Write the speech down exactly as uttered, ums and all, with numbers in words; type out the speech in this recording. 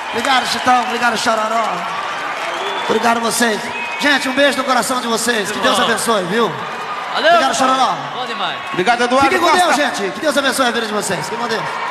Obrigado, Chitão. Obrigado, Chororó. Obrigado a vocês. Gente, um beijo no coração de vocês. Que Deus abençoe, viu? Valeu. Obrigado, Chororó. Bom demais. Obrigado, Eduardo Fiquem com Costa. Deus, gente. Que Deus abençoe a vida de vocês. Fiquem com Deus.